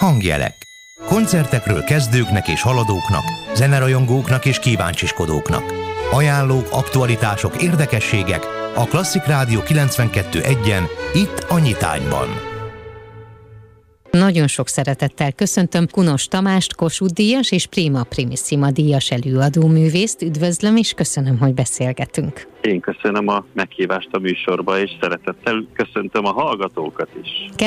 Hangjelek. Koncertekről kezdőknek és haladóknak, zenerajongóknak és kíváncsiskodóknak. Ajánlók, aktualitások, érdekességek a Klasszik Rádió 92.1-en, itt a Nyitányban. Nagyon sok szeretettel köszöntöm Kunos Tamást, Kossuth-díjas és Prima Primissima díjas előadóművészt. Üdvözlöm és köszönöm, hogy beszélgetünk. Én köszönöm a meghívást a műsorba, és szeretettel köszöntöm a hallgatókat is.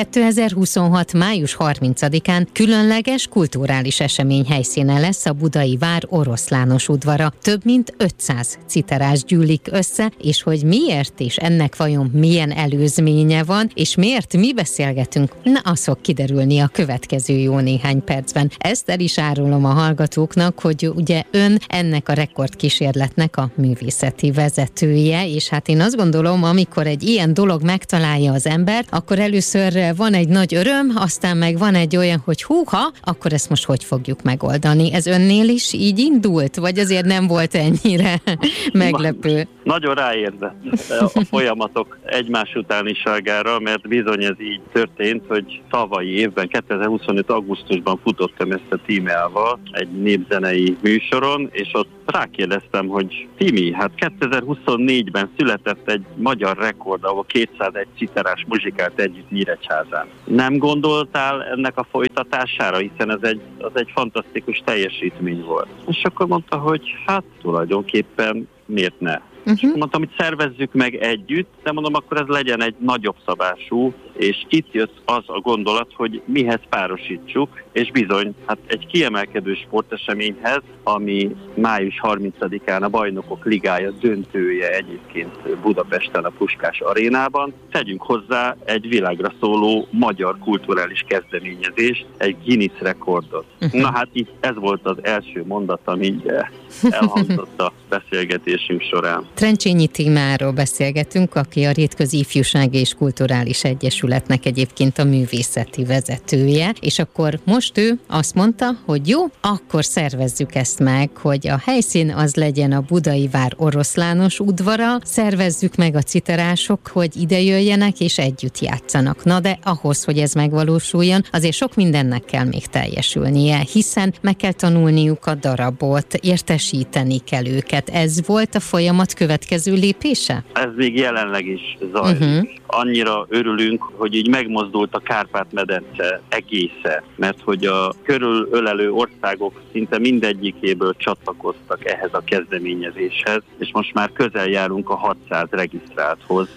2026. május 30-án különleges kulturális esemény helyszíne lesz a Budai Vár Oroszlános udvara. Több mint 500 citerás gyűlik össze, és hogy miért és ennek vajon milyen előzménye van, és miért mi beszélgetünk, na az fog kiderülni a következő jó néhány percben. Ezt el is árulom a hallgatóknak, hogy ugye ön ennek a rekordkísérletnek a művészeti vezetője, és hát én azt gondolom, amikor egy ilyen dolog megtalálja az ember, akkor először van egy nagy öröm, aztán meg van egy olyan, hogy húha, akkor ezt most hogy fogjuk megoldani? Ez önnél is így indult, vagy azért nem volt ennyire meglepő? Nagyon ráérzett a folyamatok egymás utániságára, mert bizony ez így történt, hogy tavalyi évben, 2025. augusztusban futottam ezt a Tímeával egy népzenei műsoron, és ott rákérdeztem, hogy Timi, hát 2024-ben született egy magyar rekord, ahol 201 citerás muzsikált együtt Nyíregyházán. Nem gondoltál ennek a folytatására, hiszen az egy fantasztikus teljesítmény volt. És akkor mondta, hogy hát tulajdonképpen miért ne? És mondtam, hogy szervezzük meg együtt, de mondom, akkor ez legyen egy nagyobb szabású, és itt jött az a gondolat, hogy mihez párosítsuk, és bizony, hát egy kiemelkedő sporteseményhez, ami május 30-án a Bajnokok Ligája döntője egyébként Budapesten a Puskás Arénában, tegyünk hozzá egy világra szóló magyar kulturális kezdeményezést, egy Guinness rekordot. Na hát itt ez volt az első mondat, ami elhangzott a beszélgetésünk során. Trencsényi Tímáról beszélgetünk, aki a Rétközi Ifjúsági és Kulturális Egyesületnek egyébként a művészeti vezetője, és akkor most ő azt mondta, hogy jó, akkor szervezzük ezt meg, hogy a helyszín az legyen a Budai Vár Oroszlános udvara, szervezzük meg a citerások, hogy ide jöjjenek és együtt játszanak. Na de ahhoz, hogy ez megvalósuljon, azért sok mindennek kell még teljesülnie, hiszen meg kell tanulniuk a darabot, értesíteni kell őket. Ez volt a folyamat következő lépése? Ez még jelenleg is zajlik. Annyira örülünk, hogy így megmozdult a Kárpát-medence egésze, mert hogy a körülölelő országok szinte mindegyikéből csatlakoztak ehhez a kezdeményezéshez, és most már közel járunk a 600 regisztrálthoz,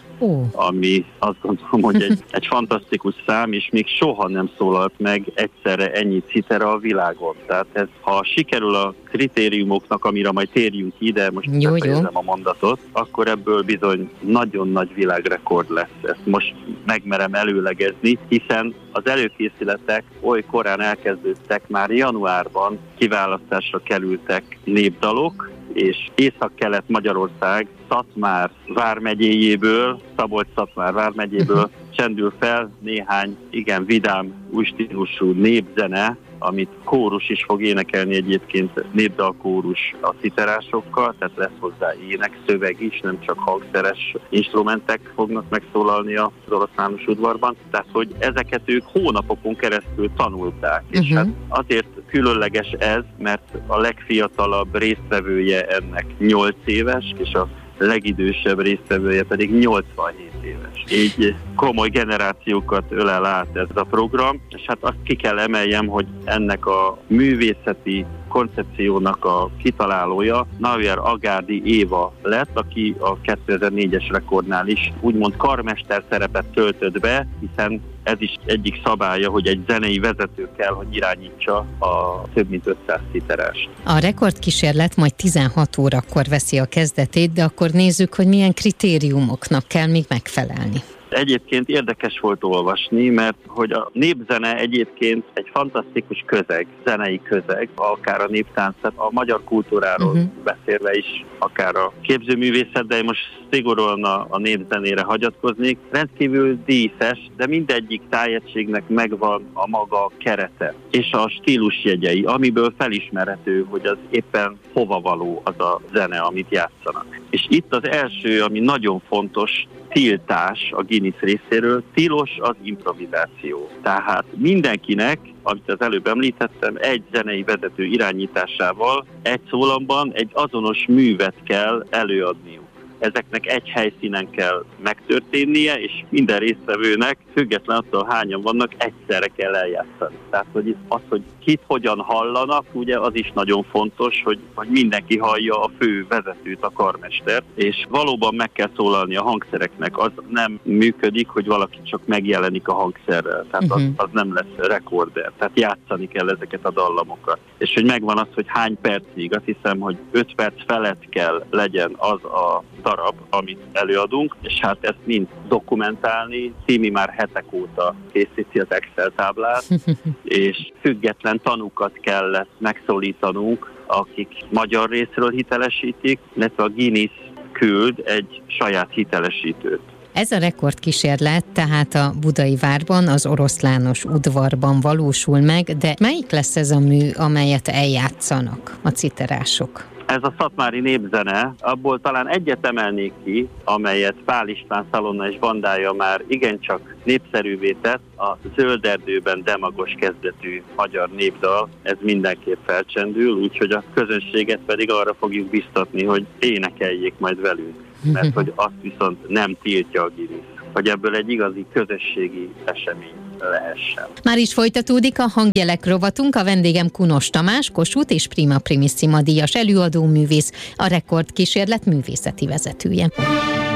ami azt gondolom, hogy egy fantasztikus szám, és még soha nem szólalt meg egyszerre ennyi citera a világon. Tehát ez, ha sikerül a kritériumoknak, amire majd térjünk ide, most befejezem a mondatot, akkor ebből bizony nagyon nagy világrekord lesz. Ezt most megmerem előlegezni, hiszen az előkészületek oly korán elkezdődtek, már januárban kiválasztásra kerültek népdalok, és Észak-Kelet Magyarország Szatmár vármegyéjéből, Szabolcs-Szatmár vármegyéből csendül fel néhány igen vidám, új stílusú népzene, amit kórus is fog énekelni egyébként, népdalkórus a citerásokkal, tehát lesz hozzá ének, szöveg is, nem csak hangszeres instrumentek fognak megszólalni az Oroszlános udvarban, tehát hogy ezeket ők hónapokon keresztül tanulták, és hát azért különleges ez, mert a legfiatalabb résztvevője ennek 8 éves, és a legidősebb résztvevője pedig 87 éves. Így komoly generációkat ölel át ez a program, és hát azt ki kell emeljem, hogy ennek a művészeti koncepciónak a kitalálója Navier Agárdi Éva lett, aki a 2004-es rekordnál is úgymond karmester szerepet töltött be, hiszen ez is egyik szabálya, hogy egy zenei vezető kell, hogy irányítsa a több mint 500 citerást. A rekordkísérlet majd 16 órakor veszi a kezdetét, de akkor nézzük, hogy milyen kritériumoknak kell még megfelelni. Egyébként érdekes volt olvasni, mert hogy a népzene egyébként egy fantasztikus közeg, zenei közeg, akár a néptánc, a magyar kultúráról beszélve is, akár a képzőművészet, de most szigorúan a népzenére hagyatkoznék. Rendkívül díszes, de mindegyik tájegységnek megvan a maga kerete, és a stílusjegyei, amiből felismerhető, hogy az éppen hova való az a zene, amit játszanak. És itt az első, ami nagyon fontos tiltás a Guinness részéről, tilos az improvizáció. Tehát mindenkinek, amit az előbb említettem, egy zenei vezető irányításával egy szólamban egy azonos művet kell előadniuk. Ezeknek egy helyszínen kell megtörténnie, és minden résztvevőnek, független attól hányan vannak, egyszerre kell eljátszani. Tehát hogy kit hogyan hallanak, ugye az is nagyon fontos, hogy mindenki hallja a fő vezetőt, a karmestert, és valóban meg kell szólalni a hangszereknek. Az nem működik, hogy valaki csak megjelenik a hangszerrel, tehát az nem lesz rekorder. Tehát játszani kell ezeket a dallamokat. És hogy megvan az, hogy hány percig, azt hiszem, hogy 5 perc felett kell legyen az a darab, amit előadunk, és hát ezt mind dokumentálni. Timi már hetek óta készíti az Excel táblát, és független tanúkat kellett megszólítanunk, akik magyar részről hitelesítik, illetve a Guinness küld egy saját hitelesítőt. Ez a rekordkísérlet tehát a Budai Várban, az Oroszlános udvarban valósul meg, de melyik lesz ez a mű, amelyet eljátszanak a citerások? Ez a szatmári népzene, abból talán egyet emelnék ki, amelyet Pál István Szalonna és bandája már igencsak népszerűvé tett, a Zöld erdőben demagos kezdetű magyar népdal, ez mindenképp felcsendül, úgyhogy a közönséget pedig arra fogjuk biztatni, hogy énekeljék majd velünk, mert hogy azt viszont nem tiltja a Guinness, hogy ebből egy igazi közösségi esemény lehessen. Már is folytatódik a hangjelek rovatunk, a vendégem Kunos Tamás, Kossuth és Prima Primissima díjas előadó művész, a rekordkísérlet művészeti vezetője.